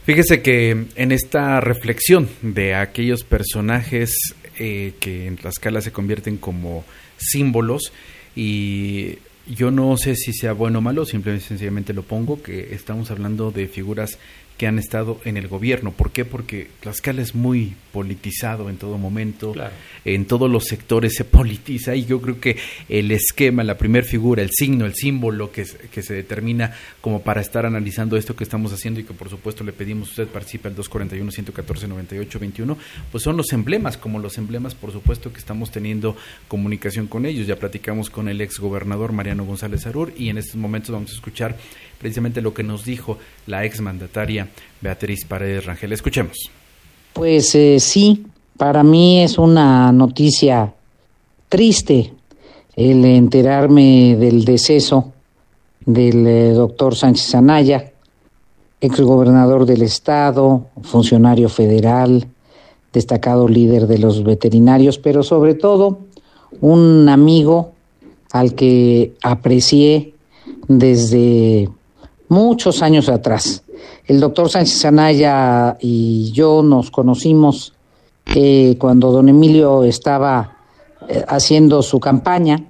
Fíjese que en esta reflexión de aquellos personajes que en Tlaxcala se convierten como símbolos, y yo no sé si sea bueno o malo, simplemente sencillamente lo pongo, que estamos hablando de figuras que han estado en el gobierno. ¿Por qué? Porque Tlaxcala es muy politizado en todo momento, claro. En todos los sectores se politiza, y yo creo que el esquema, la primer figura, el signo, el símbolo que se determina como para estar analizando esto que estamos haciendo, y que por supuesto le pedimos usted participe al 241-114-98-21, pues son los emblemas, como los emblemas por supuesto que estamos teniendo comunicación con ellos. Ya platicamos con el ex gobernador Mariano González Harur, y en estos momentos vamos a escuchar precisamente lo que nos dijo la exmandataria Beatriz Paredes Rangel. Escuchemos. Pues sí, para mí es una noticia triste el enterarme del deceso del doctor Sánchez Anaya, exgobernador del estado, funcionario federal, destacado líder de los veterinarios, pero sobre todo un amigo al que aprecié desde muchos años atrás. El doctor Sánchez Anaya y yo nos conocimos cuando don Emilio estaba haciendo su campaña.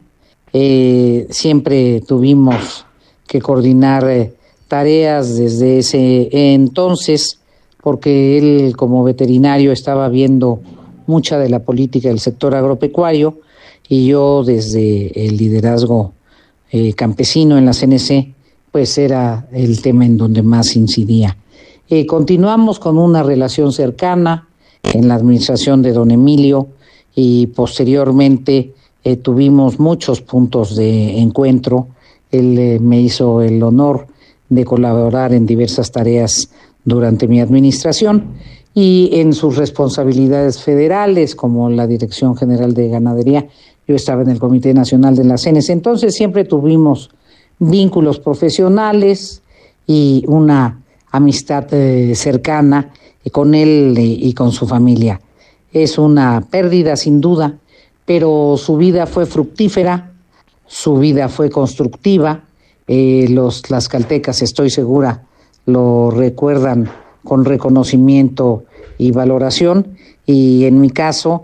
Siempre tuvimos que coordinar tareas desde ese entonces, porque él como veterinario estaba viendo mucha de la política del sector agropecuario, y yo desde el liderazgo campesino en la CNC, pues era el tema en donde más incidía. Continuamos con una relación cercana en la administración de don Emilio, y posteriormente tuvimos muchos puntos de encuentro. Él me hizo el honor de colaborar en diversas tareas durante mi administración, y en sus responsabilidades federales como la Dirección General de Ganadería, yo estaba en el Comité Nacional de la CNC. Entonces siempre tuvimos vínculos profesionales y una amistad cercana con él y con su familia. Es una pérdida sin duda, pero su vida fue fructífera, su vida fue constructiva. Los tlaxcaltecas, estoy segura, lo recuerdan con reconocimiento y valoración, y en mi caso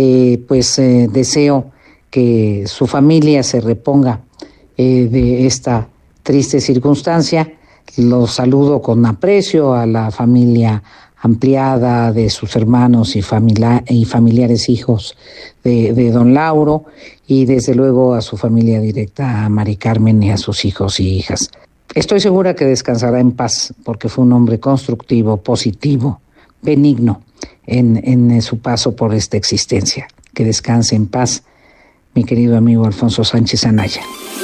deseo que su familia se reponga de esta triste circunstancia. Los saludo con aprecio a la familia ampliada de sus hermanos y familiares hijos de don Lauro, y desde luego a su familia directa, a Mari Carmen y a sus hijos y hijas. Estoy segura que descansará en paz, porque fue un hombre constructivo, positivo, benigno en su paso por esta existencia. Que descanse en paz, mi querido amigo Alfonso Sánchez Anaya.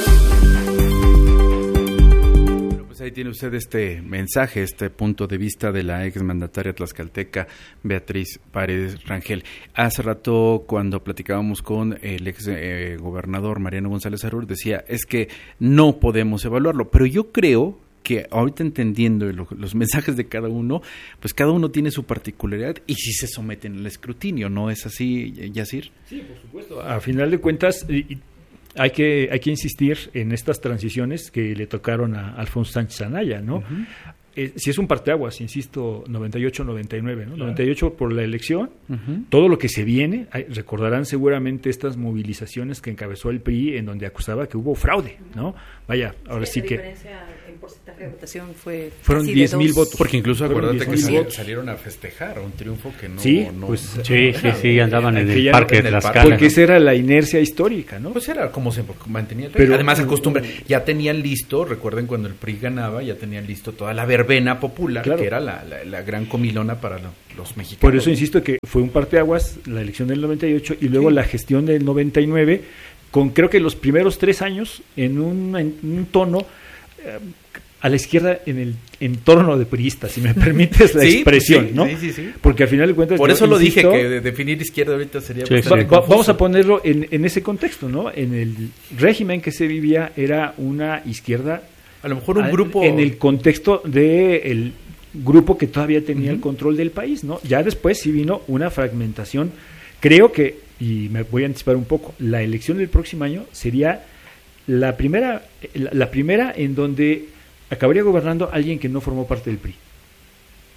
Ahí tiene usted este mensaje, este punto de vista de la exmandataria tlaxcalteca Beatriz Paredes Rangel. Hace rato, cuando platicábamos con el ex gobernador Mariano González Harur, decía, es que no podemos evaluarlo, pero yo creo que ahorita, entendiendo los mensajes de cada uno, pues cada uno tiene su particularidad, y si se someten al escrutinio, ¿no es así, Yacir? Sí, por supuesto. A final de cuentas, hay que insistir en estas transiciones que le tocaron a Alfonso Sánchez Anaya, ¿no? Uh-huh. Si es un parteaguas, insisto, 98-99, ¿no? Claro. 98 por la elección, uh-huh. Todo lo que se viene, recordarán seguramente estas movilizaciones que encabezó el PRI, en donde acusaba que hubo fraude, ¿no? Vaya, ahora sí que... La diferencia en porcentaje de votación fueron 10,000 votos. Porque incluso acuérdate que salieron a festejar un triunfo que no... Sí, andaban en el parque de Tlaxcala. Porque esa era la inercia histórica, ¿no? Pues era como se mantenía el PRI. Pero además, acostumbre, ya tenían listo, recuerden cuando el PRI ganaba, ya tenían listo toda la verbena popular, claro, que era la gran comilona para los mexicanos. Por eso insisto que fue un parteaguas la elección del 98, y luego la gestión del 99, con creo que los primeros 3 años en un tono a la izquierda, en el entorno de priista, si me permites la expresión, ¿no? Sí. Porque al final de cuentas... Por eso lo dije, que definir izquierda ahorita sería... Vamos a ponerlo en ese contexto, ¿no? En el régimen que se vivía era una izquierda... A lo mejor un grupo... En el contexto del grupo que todavía tenía el control del país, ¿no? Ya después sí vino una fragmentación. Creo que, y me voy a anticipar un poco, la elección del próximo año sería la primera en donde acabaría gobernando alguien que no formó parte del PRI.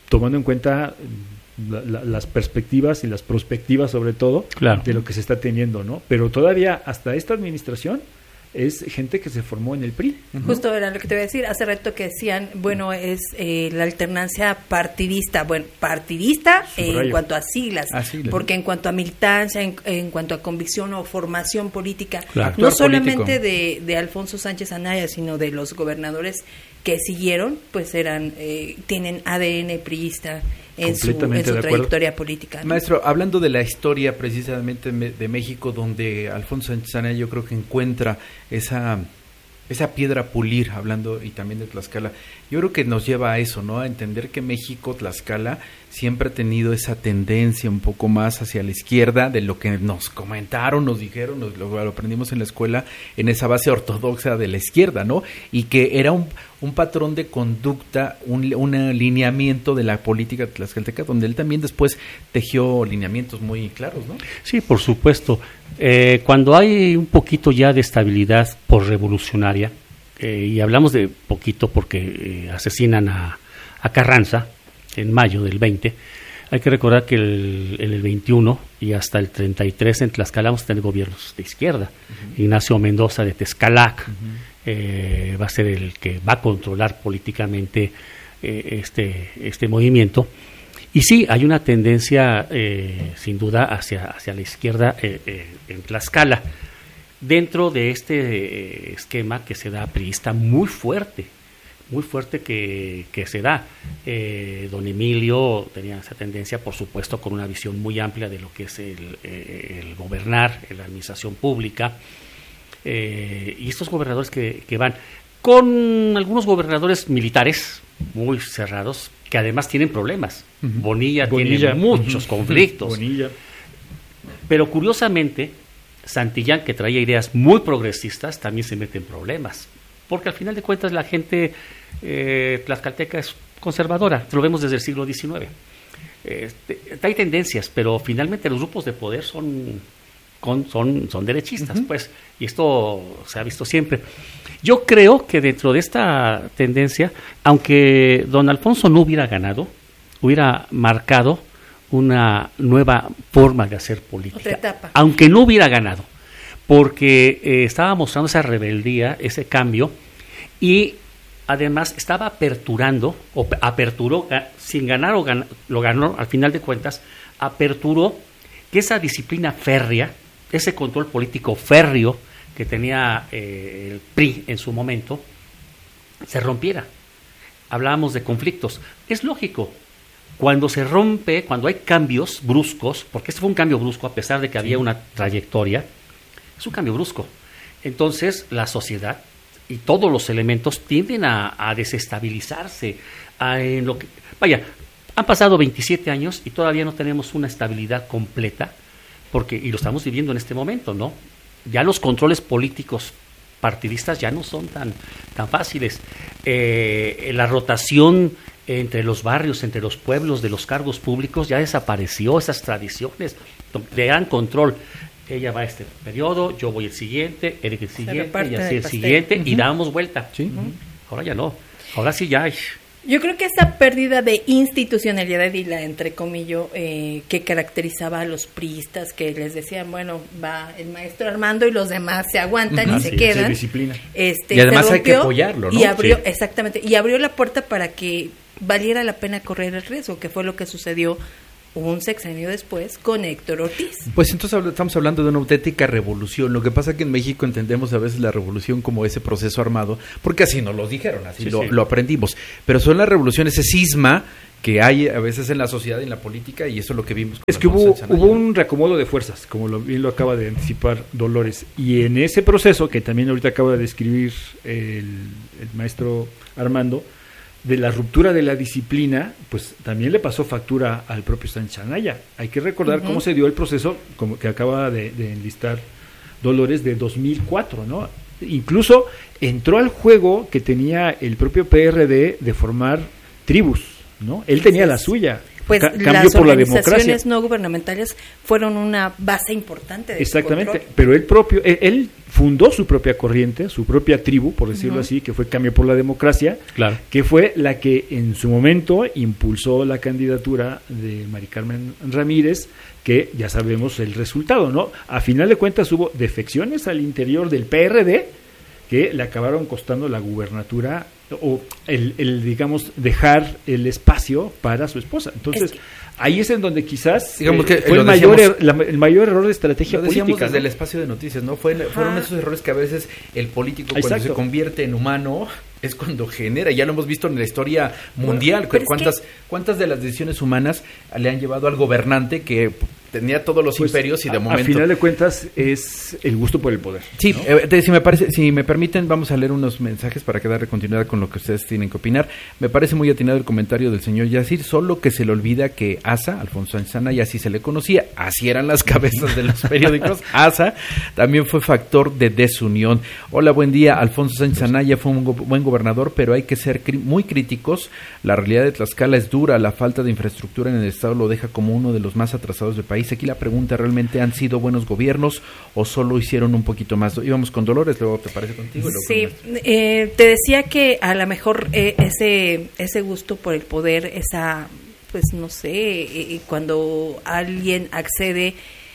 tomando en cuenta las perspectivas y las prospectivas, sobre todo, claro, de lo que se está teniendo, ¿no? Pero todavía hasta esta administración es gente que se formó en el PRI. Justo era lo que te iba a decir hace rato, que decían, bueno, es la alternancia partidista. Bueno, partidista en cuanto a siglas, porque en cuanto a militancia, en cuanto a convicción o formación política, claro, no solamente de Alfonso Sánchez Anaya, sino de los gobernadores que siguieron, pues tienen ADN priista en su trayectoria política, ¿no? Maestro, hablando de la historia precisamente de México, donde Alfonso Sánchez Anaya yo creo que encuentra esa piedra a pulir, hablando y también de Tlaxcala, yo creo que nos lleva a eso, ¿no? A entender que México, Tlaxcala, siempre ha tenido esa tendencia un poco más hacia la izquierda de lo que nos comentaron, nos dijeron, lo aprendimos en la escuela, en esa base ortodoxa de la izquierda, ¿no? Y que era un patrón de conducta, un alineamiento de la política tlaxcalteca, donde él también después tejió lineamientos muy claros, ¿no? Sí, por supuesto. Cuando hay un poquito ya de estabilidad posrevolucionaria, y hablamos de poquito porque asesinan a Carranza en mayo del 20, hay que recordar que en el 21 y hasta el 33 en Tlaxcala vamos a tener gobiernos de izquierda. Ignacio Mendoza de Tezcalac va a ser el que va a controlar políticamente este movimiento. Y sí, hay una tendencia sin duda hacia la izquierda en Tlaxcala, dentro de este esquema que se da priista muy fuerte que se da. Don Emilio tenía esa tendencia, por supuesto, con una visión muy amplia de lo que es el gobernar, la administración pública, y estos gobernadores que van con algunos gobernadores militares muy cerrados, que además tienen problemas. Bonilla tiene muchos conflictos. Bonilla. Pero curiosamente, Santillán, que traía ideas muy progresistas, también se mete en problemas. Porque al final de cuentas la gente tlaxcalteca es conservadora, lo vemos desde el siglo XIX. Hay tendencias, pero finalmente los grupos de poder son derechistas, pues, y esto se ha visto siempre. Yo creo que dentro de esta tendencia, aunque don Alfonso no hubiera ganado, hubiera marcado una nueva forma de hacer política. Otra etapa. Aunque no hubiera ganado, porque estaba mostrando esa rebeldía, ese cambio, y además estaba aperturó, sin ganar lo ganó, al final de cuentas, aperturó que esa disciplina férrea, ese control político férreo que tenía el PRI en su momento, se rompiera. Hablábamos de conflictos. Es lógico, cuando se rompe, cuando hay cambios bruscos, porque este fue un cambio brusco a pesar de que había una trayectoria, es un cambio brusco. Entonces la sociedad y todos los elementos tienden a desestabilizarse. Han pasado 27 años y todavía no tenemos una estabilidad completa, y lo estamos viviendo en este momento, ¿no? Ya los controles políticos partidistas ya no son tan fáciles. La rotación entre los barrios, entre los pueblos, de los cargos públicos ya desapareció, esas tradiciones de gran control. Ella va a este periodo, yo voy el siguiente, Eric el siguiente, y así el siguiente, y damos vuelta. ¿Sí? Ahora ya no, ahora sí ya hay. Yo creo que esa pérdida de institucionalidad y la entrecomillo que caracterizaba a los priistas, que les decían, bueno, va el maestro Armando y los demás se aguantan y se quedan. Se disciplina. Y además hay que apoyarlo, ¿no? Y abrió, exactamente, y abrió la puerta para que valiera la pena correr el riesgo, que fue lo que sucedió un sexenio después con Héctor Ortiz. Pues entonces estamos hablando de una auténtica revolución. Lo que pasa es que en México entendemos a veces la revolución como ese proceso armado, porque así nos lo dijeron, así lo aprendimos. Pero son las revoluciones, ese cisma que hay a veces en la sociedad y en la política, y eso es lo que vimos. Es que hubo un reacomodo de fuerzas, como bien lo acaba de anticipar Dolores, y en ese proceso, que también ahorita acaba de describir el maestro Armando, de la ruptura de la disciplina, pues también le pasó factura al propio Sánchez Anaya. Hay que recordar cómo se dio el proceso, como que acaba de enlistar Dolores, de 2004, ¿no? Incluso entró al juego que tenía el propio PRD de formar tribus, ¿no? Él tenía la suya. Pues las organizaciones no gubernamentales fueron una base importante de exactamente, pero él fundó su propia corriente, su propia tribu, por decirlo así, que fue Cambio por la Democracia, claro, que fue la que en su momento impulsó la candidatura de Mari Carmen Ramírez, que ya sabemos el resultado, ¿no? A final de cuentas hubo defecciones al interior del PRD que le acabaron costando la gubernatura o el digamos, dejar el espacio para su esposa. Entonces, ahí es en donde quizás digamos que fue el mayor error de estrategia política. Lo decíamos desde el espacio de noticias, ¿no? Fueron esos errores que a veces el político, cuando se convierte en humano, es cuando genera. Ya lo hemos visto en la historia mundial. ¿Cuántas de las decisiones humanas le han llevado al gobernante que tenía todos los imperios y de momento... A final de cuentas es el gusto por el poder. Sí, ¿no? Si me permiten, vamos a leer unos mensajes para que darle continuidad con lo que ustedes tienen que opinar. Me parece muy atinado el comentario del señor Yacir, solo que se le olvida que Asa, Alfonso Sánchez Anaya, así se le conocía, así eran las cabezas de los periódicos. Asa también fue factor de desunión. Hola, buen día. Alfonso Sánchez Anaya fue un buen gobernador, pero hay que ser muy críticos. La realidad de Tlaxcala es dura, la falta de infraestructura en el estado lo deja como uno de los más atrasados del país. Aquí la pregunta, ¿realmente han sido buenos gobiernos o solo hicieron un poquito más? Íbamos con Dolores, luego te parece contigo. Sí, te decía que a lo mejor ese gusto por el poder, esa, pues no sé, cuando alguien accede,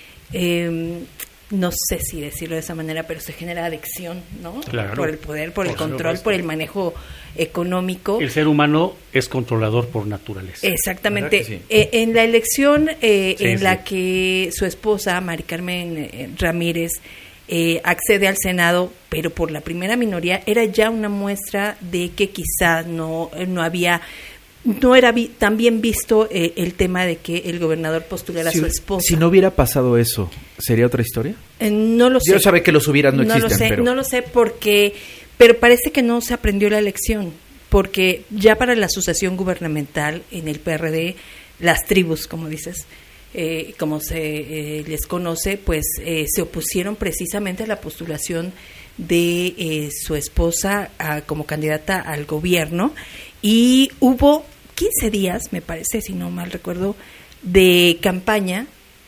no sé si decirlo de esa manera, pero se genera adicción, ¿no? Claro. Por el poder, por el control, por el manejo económico. El ser humano es controlador por naturaleza. Exactamente. Sí. En la elección la que su esposa, Mari Carmen Ramírez, accede al Senado, pero por la primera minoría, era ya una muestra de que quizás no era tan bien visto el tema de que el gobernador postulara a su esposa. Si no hubiera pasado eso, ¿sería otra historia? No lo sé. Yo sabía que los hubieras no existen, no lo sé pero parece que no se aprendió la lección, porque ya para la sucesión gubernamental en el PRD, las tribus, como dices, como se les conoce, pues se opusieron precisamente a la postulación de su esposa como candidata al gobierno, y hubo 15 días, me parece, si no mal recuerdo, de campaña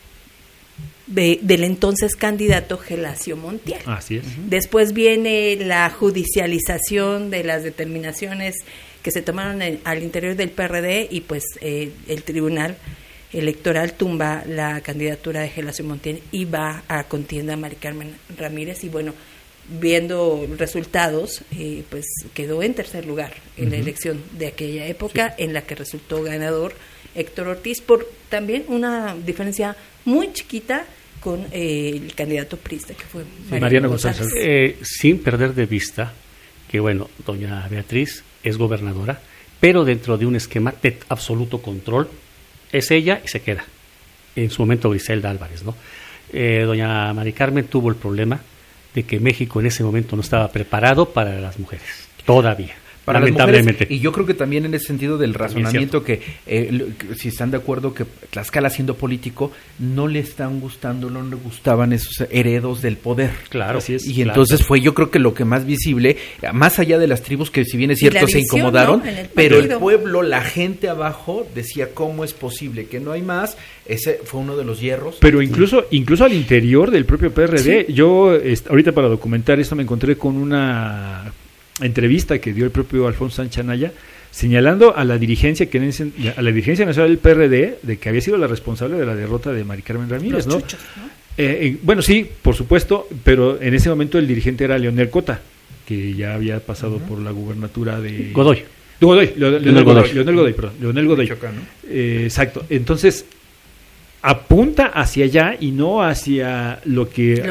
del entonces candidato Gelacio Montiel. Así es. Después viene la judicialización de las determinaciones que se tomaron al interior del PRD, y pues el Tribunal Electoral tumba la candidatura de Gelacio Montiel y va a contienda a Mari Carmen Ramírez, y bueno, viendo resultados, pues quedó en tercer lugar en la elección de aquella época, en la que resultó ganador Héctor Ortiz por también una diferencia muy chiquita con el candidato priista que fue Mariano González. Sin perder de vista que, bueno, doña Beatriz es gobernadora, pero dentro de un esquema de absoluto control, es ella y se queda. En su momento Griselda Álvarez, ¿no? Doña Mari Carmen tuvo el problema de que México en ese momento no estaba preparado para las mujeres, todavía. Para lamentablemente. Mujeres, y yo creo que también en ese sentido del razonamiento que si están de acuerdo que Tlaxcala, siendo político, no le gustaban esos heredos del poder. Claro, así es. Y entonces fue, yo creo que lo que más visible, más allá de las tribus que si bien es cierto se incomodaron, ¿no? Pero el pueblo, la gente abajo decía, ¿cómo es posible que no hay más? Ese fue uno de los hierros. Pero incluso al interior del propio PRD, sí. Yo ahorita para documentar esto me encontré con una entrevista que dio el propio Alfonso Sánchez Anaya, señalando a la dirigencia nacional del PRD de que había sido la responsable de la derrota de Mari Carmen Ramírez, ¿no? Chuchos, ¿no? Bueno, sí, por supuesto, pero en ese momento el dirigente era Leonel Cota, que ya había pasado por la gubernatura de Leonel Godoy. Exacto. Entonces apunta hacia allá y no hacia lo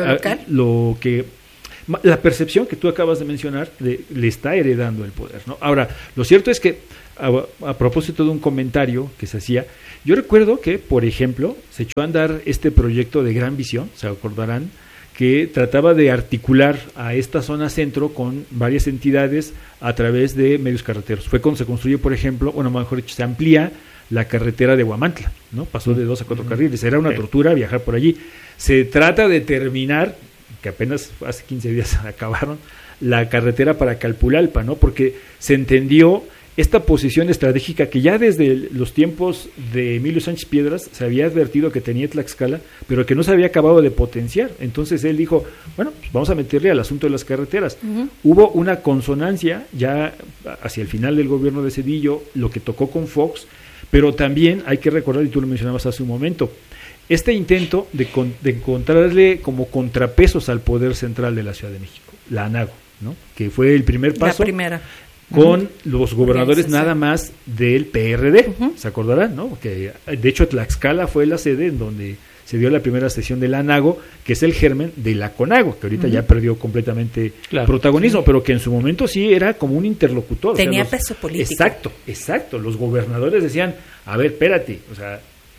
que la percepción que tú acabas de mencionar le está heredando el poder, ¿no? Ahora, lo cierto es que a propósito de un comentario que se hacía, yo recuerdo que, por ejemplo, se echó a andar este proyecto de Gran Visión, se acordarán, que trataba de articular a esta zona centro con varias entidades a través de medios carreteros. Fue cuando se construye, por ejemplo, mejor dicho, se amplía la carretera de Huamantla, ¿no? Pasó de 2 a 4 carriles. Era una tortura viajar por allí. Se trata de terminar, que apenas hace 15 días acabaron, la carretera para Calpulalpa, ¿no? Porque se entendió esta posición estratégica que ya desde los tiempos de Emilio Sánchez Piedras se había advertido que tenía Tlaxcala, pero que no se había acabado de potenciar. Entonces él dijo, bueno, pues vamos a meterle al asunto de las carreteras. Hubo una consonancia ya hacia el final del gobierno de Zedillo, lo que tocó con Fox, pero también hay que recordar, y tú lo mencionabas hace un momento, este intento de encontrarle como contrapesos al poder central de la Ciudad de México, la ANAGO, ¿no? Que fue el primer paso. La primera. Con los gobernadores nada más del PRD, ¿se acordarán? ¿No? Que de hecho Tlaxcala fue la sede en donde se dio la primera sesión de la ANAGO, que es el germen de la CONAGO, que ahorita ya perdió completamente protagonismo, pero que en su momento sí era como un interlocutor. Tenía peso político. Exacto. Los gobernadores decían, a ver, espérate, o sea,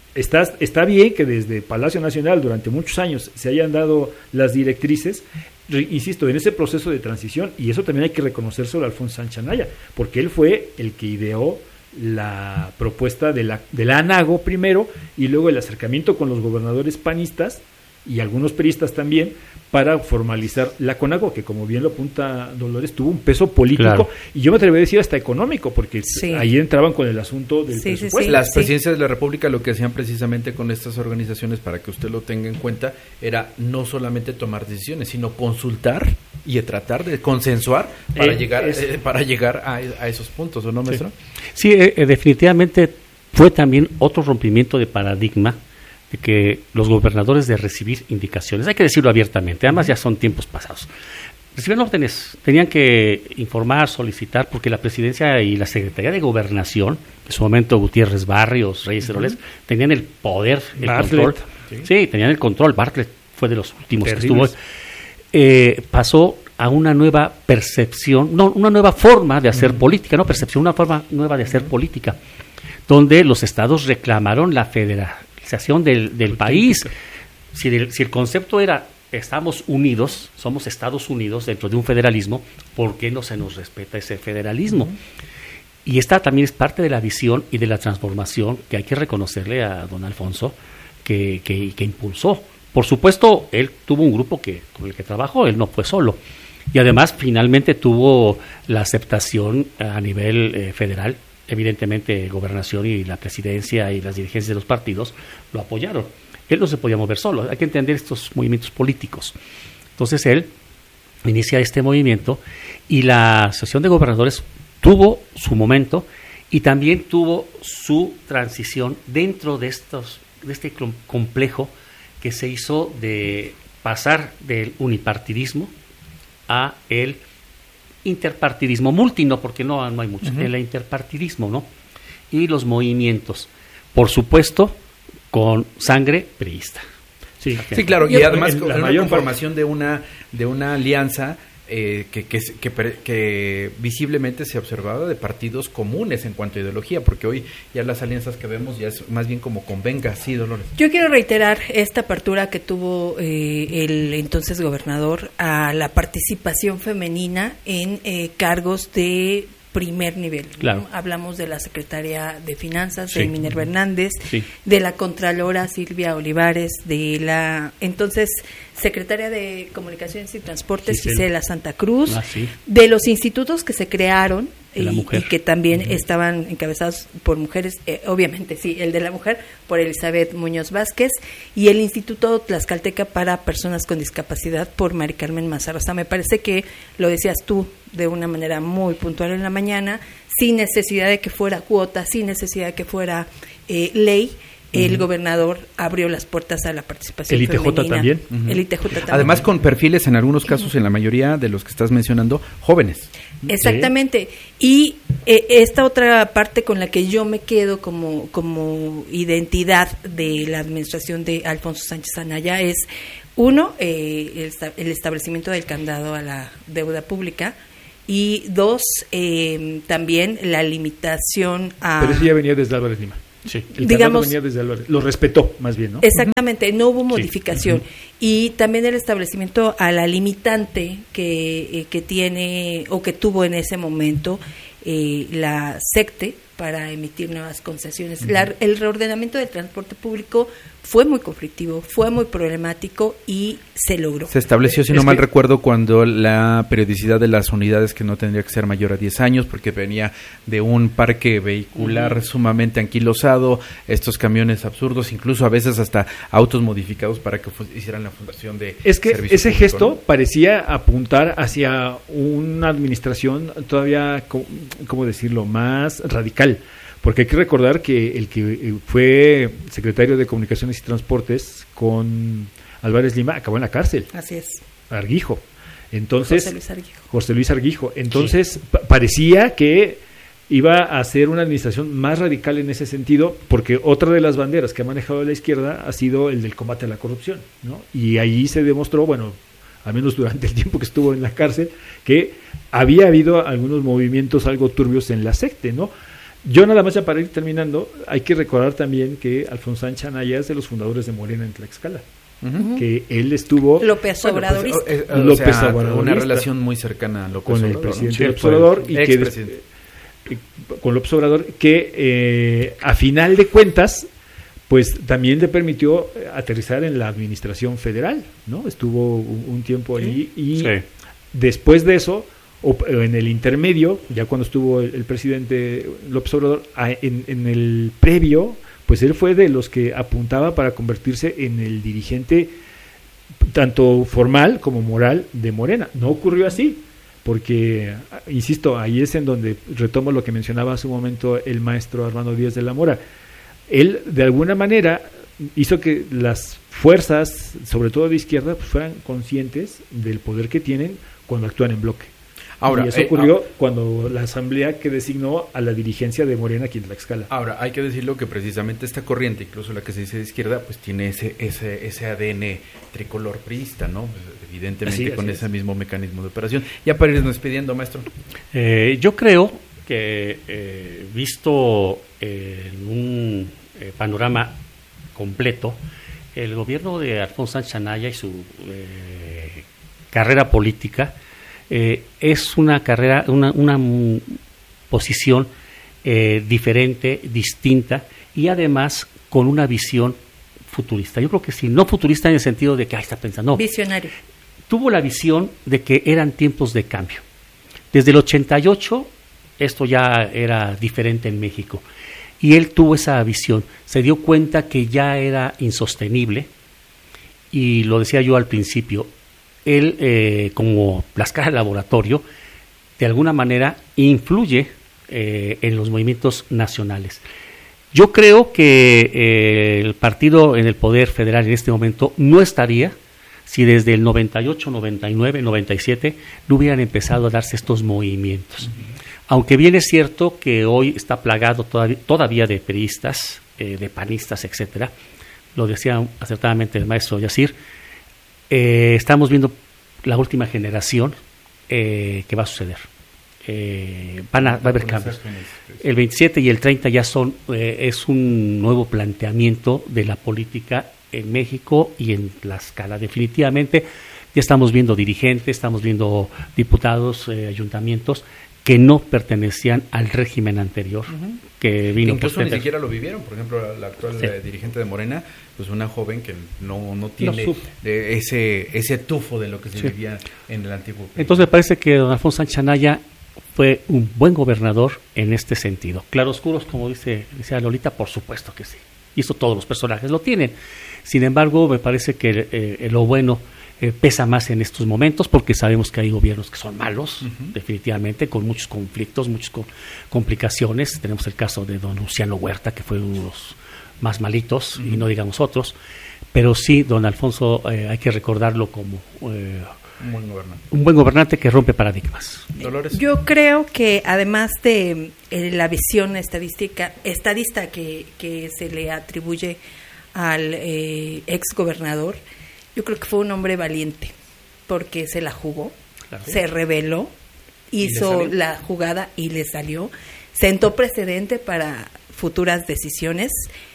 está bien que desde Palacio Nacional durante muchos años se hayan dado las directrices, insisto, en ese proceso de transición, y eso también hay que reconocérselo a Alfonso Sánchez Anaya, porque él fue el que ideó la propuesta de la ANAGO primero, y luego el acercamiento con los gobernadores panistas y algunos priistas también, para formalizar la CONAGO, que como bien lo apunta Dolores, tuvo un peso político, y yo me atrevería a decir hasta económico, porque ahí entraban con el asunto del presupuesto. Las presidencias de la República lo que hacían precisamente con estas organizaciones, para que usted lo tenga en cuenta, era no solamente tomar decisiones, sino consultar y tratar de consensuar para llegar a esos puntos, ¿o no, maestro? Sí, definitivamente fue también otro rompimiento de paradigma, de que los gobernadores de recibir indicaciones, hay que decirlo abiertamente, además ya son tiempos pasados, recibían órdenes, tenían que informar, solicitar, porque la presidencia y la Secretaría de Gobernación, en su momento Gutiérrez Barrios, Reyes Heroles, tenían el poder, el control. Sí, tenían el control. Bartlett fue de los últimos terribles que estuvo. Pasó a una nueva percepción, no, una nueva forma de hacer política, no percepción, una forma nueva de hacer política, donde los estados reclamaron la federalización del país. Si el concepto era estamos unidos, somos Estados Unidos dentro de un federalismo, ¿por qué no se nos respeta ese federalismo? Y esta también es parte de la visión y de la transformación que hay que reconocerle a don Alfonso que impulsó. Por supuesto, él tuvo un grupo con el que trabajó, él no fue solo. Y además, finalmente tuvo la aceptación a nivel federal. Evidentemente, Gobernación y la presidencia y las dirigencias de los partidos lo apoyaron. Él no se podía mover solo, hay que entender estos movimientos políticos. Entonces él inicia este movimiento y la Asociación de Gobernadores tuvo su momento y también tuvo su transición dentro de este complejo que se hizo de pasar del unipartidismo a el interpartidismo, no porque no hay mucho, el interpartidismo, ¿no? Y los movimientos, por supuesto, con sangre priista. Sí, claro, y además con la conformación de una alianza que visiblemente se observaba de partidos comunes en cuanto a ideología, porque hoy ya las alianzas que vemos ya es más bien como convenga. Sí, Dolores. Yo quiero reiterar esta apertura que tuvo el entonces gobernador a la participación femenina en cargos de primer nivel. Claro. ¿No? Hablamos de la secretaria de Finanzas, de Minerva Hernández, de la Contralora Silvia Olivares, de la entonces secretaria de Comunicaciones y Transportes Gisela Santa Cruz, de los institutos que se crearon y que también estaban encabezados por mujeres, obviamente el de la mujer por Elizabeth Muñoz Vázquez, y el Instituto Tlaxcalteca para Personas con Discapacidad por Mari Carmen Mazarrosa. Me parece que lo decías tú de una manera muy puntual en la mañana, sin necesidad de que fuera cuota, sin necesidad de que fuera ley. El gobernador abrió las puertas a la participación femenina. ¿El ITJ también? El ITJ también. Además con perfiles, en algunos casos, en la mayoría de los que estás mencionando, jóvenes. Exactamente. Y esta otra parte con la que yo me quedo como identidad de la administración de Alfonso Sánchez Anaya es, uno, el establecimiento del candado a la deuda pública, y dos, también la limitación a... Pero eso ya venía desde Álvarez Lima. Sí, digamos, venía desde lo respetó más bien, ¿no? Exactamente, no hubo modificación. Y también el establecimiento a la limitante que tiene o que tuvo en ese momento la SECTE para emitir nuevas concesiones. El reordenamiento del transporte público fue muy conflictivo, fue muy problemático y se logró. Se estableció, si no mal recuerdo, cuando la periodicidad de las unidades que no tendría que ser mayor a 10 años, porque venía de un parque vehicular sumamente anquilosado, estos camiones absurdos, incluso a veces hasta autos modificados para que hicieran la fundación de Es que servicio ese público, gesto, ¿no? parecía apuntar hacia una administración todavía, ¿cómo decirlo?, más radical. Porque hay que recordar que el que fue secretario de Comunicaciones y Transportes con Álvarez Lima acabó en la cárcel. Así es. Argijo. Entonces, José Luis Argijo. Entonces, parecía que iba a ser una administración más radical en ese sentido, porque otra de las banderas que ha manejado la izquierda ha sido el del combate a la corrupción, ¿no? Y ahí se demostró, bueno, al menos durante el tiempo que estuvo en la cárcel, que había habido algunos movimientos algo turbios en la secte, ¿no? Yo nada más ya para ir terminando, hay que recordar también que Alfonso Sánchez Anaya es de los fundadores de Morena en Tlaxcala, que él estuvo... López Obradorista. López Obradorista. Una relación muy cercana a López con Obrador, el presidente ¿no? López Obrador, y que con López Obrador, que a final de cuentas, pues también le permitió aterrizar en la administración federal, ¿no? Estuvo un tiempo ahí y después de eso, o en el intermedio, ya cuando estuvo el presidente López Obrador, en el previo, pues él fue de los que apuntaba para convertirse en el dirigente tanto formal como moral de Morena. No ocurrió así, porque, insisto, ahí es en donde retomo lo que mencionaba hace un momento el maestro Armando Díaz de la Mora. Él, de alguna manera, hizo que las fuerzas, sobre todo de izquierda, pues fueran conscientes del poder que tienen cuando actúan en bloque. Ahora, y eso ocurrió cuando la asamblea que designó a la dirigencia de Morena aquí en Tlaxcala. Ahora, hay que decirlo que precisamente esta corriente, incluso la que se dice de izquierda, pues tiene ese ADN tricolor priista, ¿no? Pues, evidentemente con ese mismo mecanismo de operación. Ya para irnos despidiendo, maestro. Yo creo que visto en un panorama completo, el gobierno de Alfonso Sánchez Anaya y su carrera política es una carrera, una posición diferente, distinta y además con una visión futurista. Yo creo que sí, no futurista en el sentido de que está pensando, no. Visionario. Tuvo la visión de que eran tiempos de cambio. Desde el 88 esto ya era diferente en México y él tuvo esa visión, se dio cuenta que ya era insostenible y lo decía yo al principio, él como Tlaxcala Laboratorio de alguna manera influye en los movimientos nacionales. Yo creo que el partido en el poder federal en este momento no estaría si desde el 98, 99, 97 no hubieran empezado a darse estos movimientos. Aunque bien es cierto que hoy está plagado todavía de priistas, de panistas, etcétera, lo decía acertadamente el maestro Yacir, estamos viendo la última generación que va a suceder. Va a haber cambios. El 27 y el 30 ya es un nuevo planteamiento de la política en México y en Tlaxcala. Definitivamente ya estamos viendo dirigentes, estamos viendo diputados, ayuntamientos que no pertenecían al régimen anterior que vino. Incluso ni siquiera lo vivieron. Por ejemplo, la actual dirigente de Morena, pues una joven que no tiene ese tufo de lo que se vivía en el antiguo. Entonces me parece que don Alfonso Sánchez Anaya fue un buen gobernador en este sentido. Claroscuros, como decía Lolita, por supuesto que sí. Y eso todos los personajes lo tienen. Sin embargo, me parece que lo bueno pesa más en estos momentos porque sabemos que hay gobiernos que son malos, definitivamente, con muchos conflictos, muchas complicaciones. Tenemos el caso de don Luciano Huerta, que fue uno de los más malitos, y no digamos otros. Pero sí, don Alfonso, hay que recordarlo como un buen gobernante que rompe paradigmas. Dolores. Yo creo que además de la visión estadista que se le atribuye al ex gobernador, yo creo que fue un hombre valiente porque se la jugó, se rebeló, hizo la jugada y le salió, sentó precedente para futuras decisiones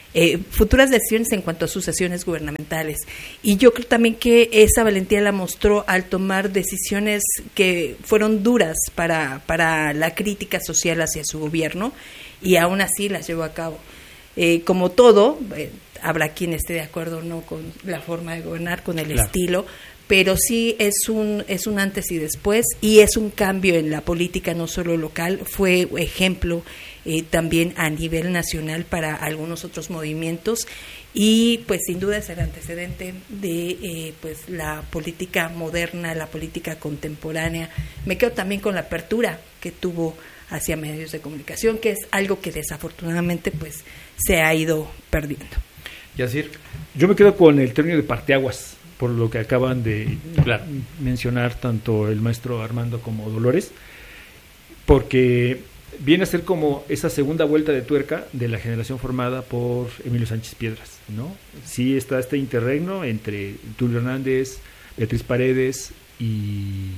en cuanto a sucesiones gubernamentales. Y yo creo también que esa valentía la mostró al tomar decisiones que fueron duras para la crítica social hacia su gobierno y aún así las llevó a cabo. Como todo, habrá quien esté de acuerdo o no con la forma de gobernar, con el estilo, pero sí es un antes y después, y es un cambio en la política no solo local, fue ejemplo también a nivel nacional para algunos otros movimientos, y pues sin duda es el antecedente de pues la política moderna, la política contemporánea. Me quedo también con la apertura que tuvo hacia medios de comunicación, que es algo que desafortunadamente pues se ha ido perdiendo. Yacir, yo me quedo con el término de parteaguas, por lo que acaban de mencionar tanto el maestro Armando como Dolores, porque viene a ser como esa segunda vuelta de tuerca de la generación formada por Emilio Sánchez Piedras, ¿no? Sí está este interregno entre Tulio Hernández, Beatriz Paredes y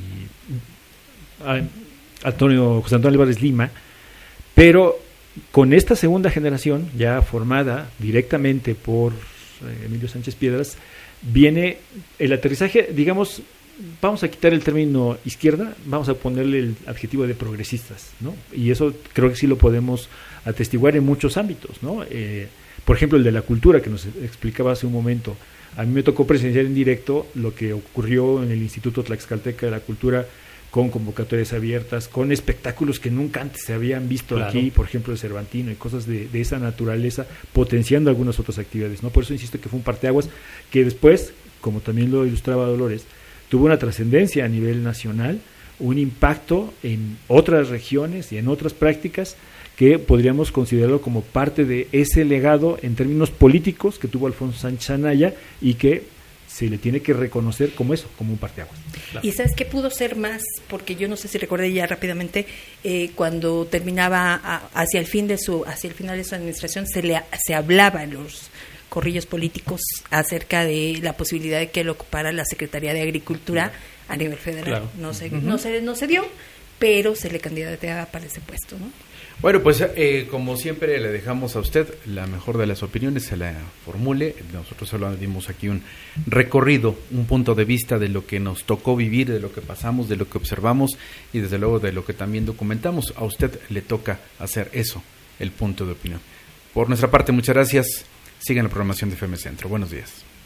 José Antonio Álvarez Lima, pero con esta segunda generación ya formada directamente por Emilio Sánchez Piedras, viene el aterrizaje, digamos, vamos a quitar el término izquierda, vamos a ponerle el adjetivo de progresistas, ¿no? Y eso creo que sí lo podemos atestiguar en muchos ámbitos, ¿no? Por ejemplo, el de la cultura que nos explicaba hace un momento. A mí me tocó presenciar en directo lo que ocurrió en el Instituto Tlaxcalteca de la Cultura, con convocatorias abiertas, con espectáculos que nunca antes se habían visto aquí, por ejemplo, de Cervantino y cosas de esa naturaleza, potenciando algunas otras actividades, ¿no? Por eso insisto que fue un parteaguas que después, como también lo ilustraba Dolores, tuvo una trascendencia a nivel nacional, un impacto en otras regiones y en otras prácticas que podríamos considerarlo como parte de ese legado en términos políticos que tuvo Alfonso Sánchez Anaya y que se le tiene que reconocer como eso, como un parteaguas. Claro. ¿Y sabes qué pudo ser más? Porque yo no sé si recuerde ya rápidamente, cuando terminaba hacia el final de su administración, se hablaba en los corrillos políticos acerca de la posibilidad de que él ocupara la Secretaría de Agricultura a nivel federal. Claro. No se dio, pero se le candidateaba para ese puesto, ¿no? Bueno, pues como siempre le dejamos a usted la mejor de las opiniones, se la formule. Nosotros solo dimos aquí un recorrido, un punto de vista de lo que nos tocó vivir, de lo que pasamos, de lo que observamos y desde luego de lo que también documentamos. A usted le toca hacer eso, el punto de opinión. Por nuestra parte, muchas gracias. Sigan la programación de FM Centro. Buenos días.